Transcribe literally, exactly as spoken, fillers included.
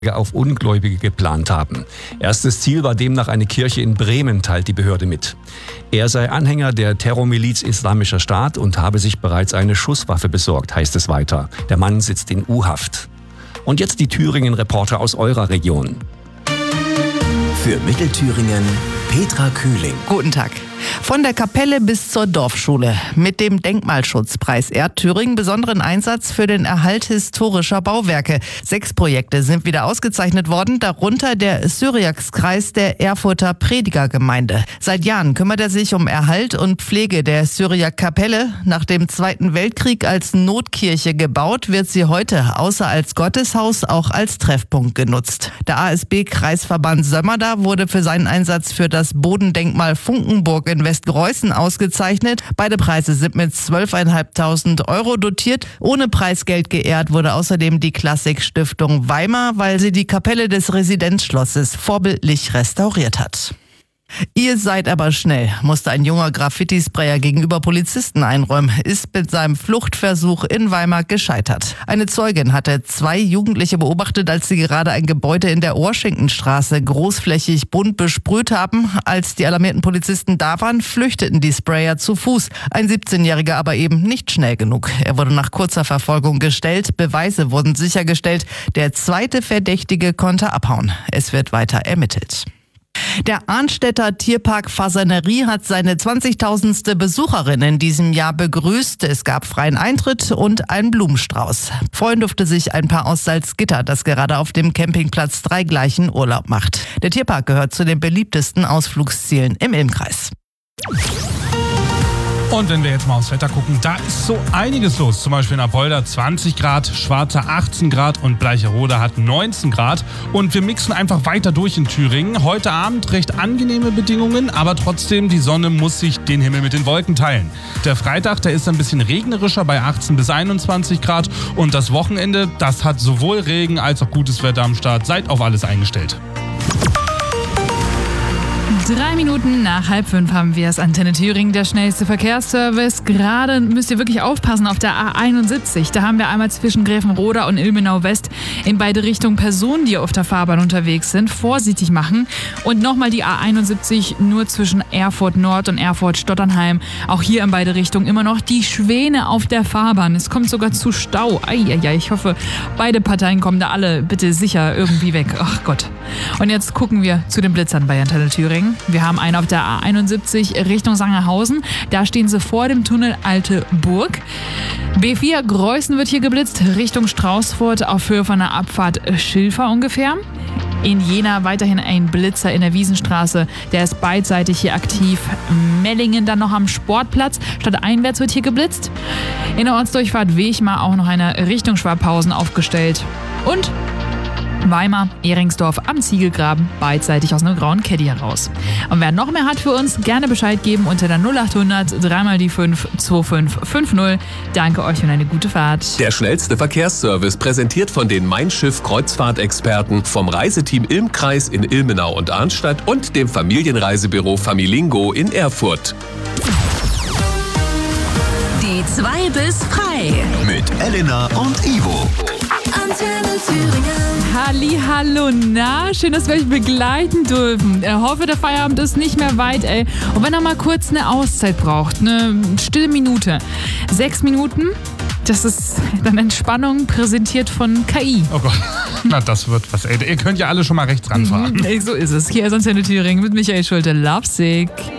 auf Ungläubige geplant haben. Erstes Ziel war demnach eine Kirche in Bremen, teilt die Behörde mit. Er sei Anhänger der Terrormiliz Islamischer Staat und habe sich bereits eine Schusswaffe besorgt, heißt es weiter. Der Mann sitzt in U-Haft. Und jetzt die Thüringen-Reporter aus eurer Region. Für Mittelthüringen Petra Kühling. Guten Tag. Von der Kapelle bis zur Dorfschule. Mit dem Denkmalschutzpreis ehrt Thüringen besonderen Einsatz für den Erhalt historischer Bauwerke. Sechs Projekte sind wieder ausgezeichnet worden, darunter der Syriax-Kreis der Erfurter Predigergemeinde. Seit Jahren kümmert er sich um Erhalt und Pflege der Syriac-Kapelle. Nach dem Zweiten Weltkrieg als Notkirche gebaut, wird sie heute außer als Gotteshaus auch als Treffpunkt genutzt. Der A S B-Kreisverband Sömmerda wurde für seinen Einsatz für das Bodendenkmal Funkenburg in Westgreußen ausgezeichnet. Beide Preise sind mit zwölftausendfünfhundert Euro dotiert. Ohne Preisgeld geehrt wurde außerdem die Klassik-Stiftung Weimar, weil sie die Kapelle des Residenzschlosses vorbildlich restauriert hat. Ihr seid aber schnell, musste ein junger Graffiti-Sprayer gegenüber Polizisten einräumen, ist mit seinem Fluchtversuch in Weimar gescheitert. Eine Zeugin hatte zwei Jugendliche beobachtet, als sie gerade ein Gebäude in der Washingtonstraße großflächig bunt besprüht haben. Als die alarmierten Polizisten da waren, flüchteten die Sprayer zu Fuß. Ein siebzehnjähriger aber eben nicht schnell genug. Er wurde nach kurzer Verfolgung gestellt, Beweise wurden sichergestellt. Der zweite Verdächtige konnte abhauen. Es wird weiter ermittelt. Der Arnstädter Tierpark Fasanerie hat seine zwanzigtausendste Besucherin in diesem Jahr begrüßt. Es gab freien Eintritt und einen Blumenstrauß. Freuen durfte sich ein Paar aus Salzgitter, das gerade auf dem Campingplatz Dreigleichen Urlaub macht. Der Tierpark gehört zu den beliebtesten Ausflugszielen im Ilmkreis. Und wenn wir jetzt mal aufs Wetter gucken, da ist so einiges los. Zum Beispiel in Apolda zwanzig Grad, Schwarza achtzehn Grad und Bleicherode hat neunzehn Grad. Und wir mixen einfach weiter durch in Thüringen. Heute Abend recht angenehme Bedingungen, aber trotzdem, die Sonne muss sich den Himmel mit den Wolken teilen. Der Freitag, der ist ein bisschen regnerischer bei achtzehn bis einundzwanzig Grad. Und das Wochenende, das hat sowohl Regen als auch gutes Wetter am Start. Seid auf alles eingestellt. Drei Minuten nach halb fünf haben wir es. Antenne Thüringen, der schnellste Verkehrsservice. Gerade müsst ihr wirklich aufpassen auf der A einundsiebzig. Da haben wir einmal zwischen Gräfenroda und Ilmenau West in beide Richtungen Personen, die auf der Fahrbahn unterwegs sind, vorsichtig machen. Und nochmal die A einundsiebzig nur zwischen Erfurt Nord und Erfurt Stotternheim. Auch hier in beide Richtungen immer noch die Schwäne auf der Fahrbahn. Es kommt sogar zu Stau. Eieiei, ich hoffe, beide Parteien kommen da alle bitte sicher irgendwie weg. Ach Gott. Und jetzt gucken wir zu den Blitzern bei Antenne Thüringen. Wir haben einen auf der A einundsiebzig Richtung Sangerhausen. Da stehen sie vor dem Tunnel Alte Burg. B vier Greußen wird hier geblitzt, Richtung Straußfurt auf Höhe von der Abfahrt Schilfer ungefähr. In Jena weiterhin ein Blitzer in der Wiesenstraße. Der ist beidseitig hier aktiv. Mellingen dann noch am Sportplatz. Stadteinwärts wird hier geblitzt. In der Ortsdurchfahrt Wechmar auch noch eine Richtung Schwabhausen aufgestellt. Und Weimar, Ehringsdorf am Ziegelgraben, beidseitig aus einem grauen Caddy heraus. Und wer noch mehr hat für uns, gerne Bescheid geben unter der null achthundert drei mal die fünf zwei fünf fünf null. Danke euch und eine gute Fahrt. Der schnellste Verkehrsservice präsentiert von den Mein Schiff Kreuzfahrtexperten vom Reiseteam Ilmkreis in Ilmenau und Arnstadt und dem Familienreisebüro Familingo in Erfurt. Die zwei bis frei. Mit Elena und Ivo. Antenne Thüringen. Halli, hallo, na, schön, dass wir euch begleiten dürfen. Ich hoffe, der Feierabend ist nicht mehr weit, ey. Und wenn er mal kurz eine Auszeit braucht, eine stille Minute, sechs Minuten, das ist dann Entspannung präsentiert von K I. Oh Gott, na das wird was, ey. Ihr könnt ja alle schon mal rechts ranfahren. Mhm, so ist es. Hier ist Antenne Thüringen mit Michael Schulte. Lovesick.